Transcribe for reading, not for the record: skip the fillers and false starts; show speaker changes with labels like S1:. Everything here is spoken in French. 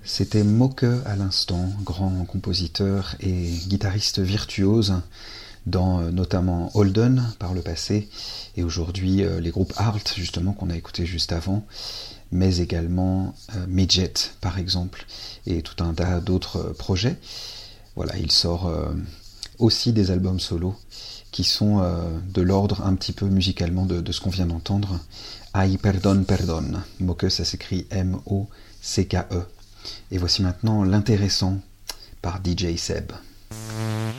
S1: C'était Moke à l'instant, grand compositeur et guitariste virtuose dans notamment Holden par le passé et aujourd'hui les groupes Art justement qu'on a écouté juste avant, mais également Midget par exemple et tout un tas d'autres projets. Voilà, il sort aussi des albums solo qui sont de l'ordre un petit peu musicalement de ce qu'on vient d'entendre. Ay perdon perdon, Moke ça s'écrit M-O-C-K-E. Et voici maintenant l'intéressant par DJ Seb.